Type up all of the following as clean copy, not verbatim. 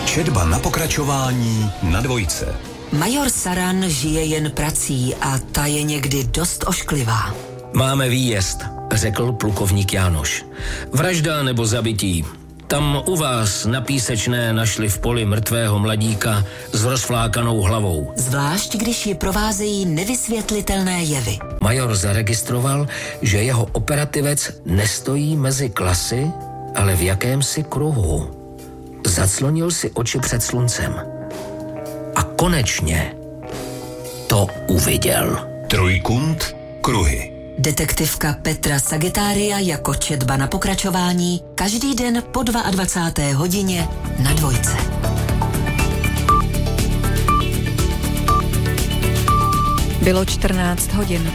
Četba na pokračování na Dvojce. Major Saran žije jen prací a ta je někdy dost ošklivá. Máme výjezd, řekl plukovník Jánoš. Vražda nebo zabití. Tam u vás na Písečné našli v poli mrtvého mladíka s rozflákanou hlavou. Zvlášť, když ji provázejí nevysvětlitelné jevy. Major zaregistroval, že jeho operativec nestojí mezi klasy, ale v jakémsi kruhu. Zaclonil si oči před sluncem. A konečně to uviděl. Trojkund kruhy. Detektivka Petra Sagitária jako četba na pokračování každý den po 22. hodině na Dvojce. Bylo 14 hodin.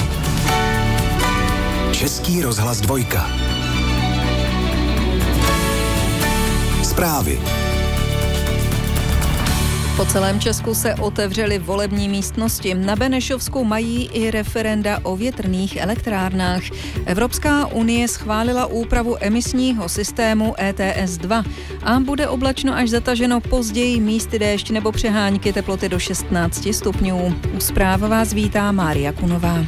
Český rozhlas Dvojka. Zprávy. Po celém Česku se otevřely volební místnosti. Na Benešovsku mají i referenda o větrných elektrárnách. Evropská unie schválila úpravu emisního systému ETS 2 a bude oblačno až zataženo později, místy déšť nebo přehánky, teploty do 16 stupňů. U zpráv vás vítá Mária Kunová.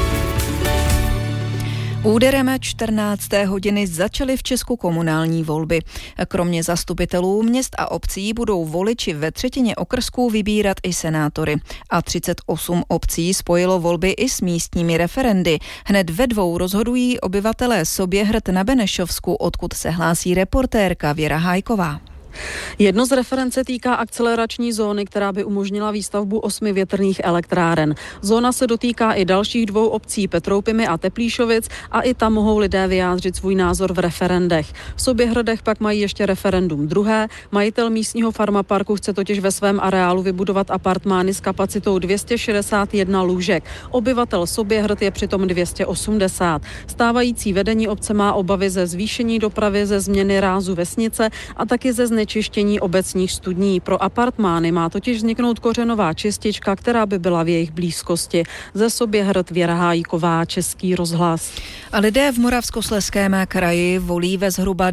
Úderem 14. hodiny začaly v Česku komunální volby. Kromě zastupitelů měst a obcí budou voliči ve třetině okrsků vybírat i senátory. A 38 obcí spojilo volby i s místními referendy. Hned ve 2 rozhodují obyvatelé Soběhrad na Benešovsku, odkud se hlásí reportérka Věra Hájková. Jedno z referenc se týká akcelerační zóny, která by umožnila výstavbu 8 větrných elektráren. Zóna se dotýká i dalších 2 obcí, Petroupimi a Teplíšovic, a i tam mohou lidé vyjádřit svůj názor v referendech. V Soběhradech pak mají ještě referendum druhé. Majitel místního farmaparku chce totiž ve svém areálu vybudovat apartmány s kapacitou 261 lůžek. Obyvatel Soběhrad je přitom 280. Stávající vedení obce má obavy ze zvýšení dopravy, ze změny rázu vesnice a taky ze znečištění obecních studní. Pro apartmány má totiž vzniknout kořenová čistička, která by byla v jejich blízkosti. Ze Soběhrad Věra Hájková, Český rozhlas. A lidé v Moravskoslezském kraji volí ve zhruba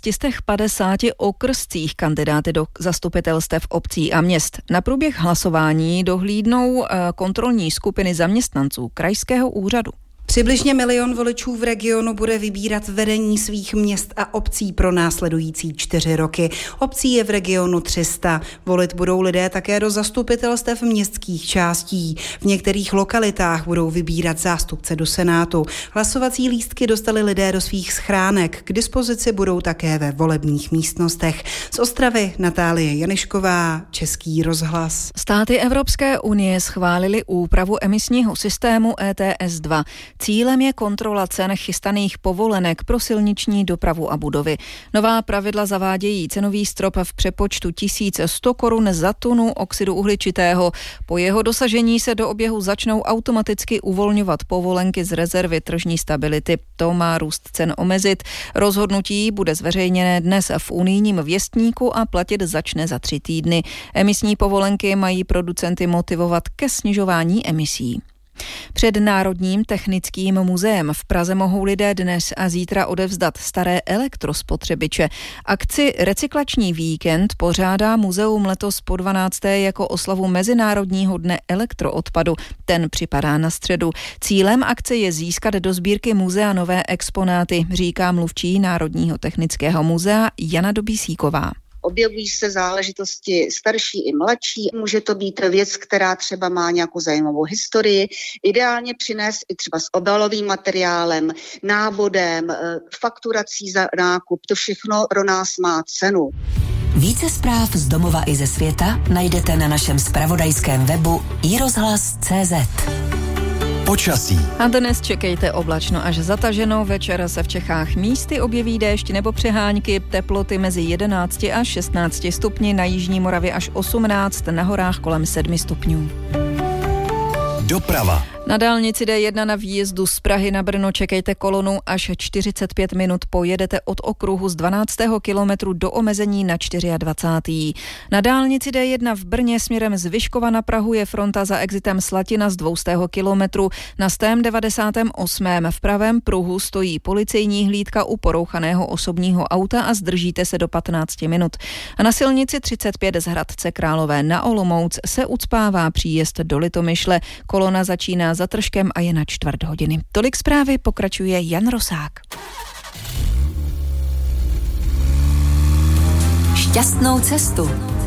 1250 okrscích kandidáty do zastupitelstev obcí a měst. Na průběh hlasování dohlídnou kontrolní skupiny zaměstnanců krajského úřadu. Přibližně 1 000 000 voličů v regionu bude vybírat vedení svých měst a obcí pro následující 4 roky. Obcí je v regionu 300. Volit budou lidé také do zastupitelstev městských částí. V některých lokalitách budou vybírat zástupce do Senátu. Hlasovací lístky dostali lidé do svých schránek. K dispozici budou také ve volebních místnostech. Z Ostravy Natálie Janišková, Český rozhlas. Státy Evropské unie schválily úpravu emisního systému ETS 2. Cílem je kontrola cen chystaných povolenek pro silniční dopravu a budovy. Nová pravidla zavádějí cenový strop v přepočtu 1100 korun za tunu oxidu uhličitého. Po jeho dosažení se do oběhu začnou automaticky uvolňovat povolenky z rezervy tržní stability. To má růst cen omezit. Rozhodnutí bude zveřejněné dnes v unijním věstníku a platit začne za 3 týdny. Emisní povolenky mají producenty motivovat ke snižování emisí. Před Národním technickým muzeem v Praze mohou lidé dnes a zítra odevzdat staré elektrospotřebiče. Akci Recyklační víkend pořádá muzeum letos po 12. jako oslavu Mezinárodního dne elektroodpadu. Ten připadá na středu. Cílem akce je získat do sbírky muzea nové exponáty, říká mluvčí Národního technického muzea Jana Dobísíková. Objevují se záležitosti starší i mladší. Může to být věc, která třeba má nějakou zajímavou historii. Ideálně přinést i třeba s obalovým materiálem, návodem, fakturací za nákup. To všechno pro nás má cenu. Více zpráv z domova i ze světa najdete na našem zpravodajském webu iRozhlas.cz. Počasí. A dnes čekejte oblačno až zataženo, večer se v Čechách místy objeví déšť nebo přehánky, teploty mezi 11 a 16 stupni, na jižní Moravě až 18, na horách kolem 7 stupňů. Doprava. Na dálnici D1 na výjezdu z Prahy na Brno čekejte kolonu až 45 minut. Pojedete od okruhu z 12. kilometru do omezení na 24. Na dálnici D1 v Brně směrem z Vyškova na Prahu je fronta za exitem Slatina z 200 kilometru. Na 198. v pravém pruhu stojí policejní hlídka u porouchaného osobního auta a zdržíte se do 15 minut. A na silnici 35 z Hradce Králové na Olomouc se ucpává příjezd do Litomyšle. Kolona začíná za Tržkem a je na 4 hodiny. Tolik zprávy, pokračuje Jan Rosák. Šťastnou cestu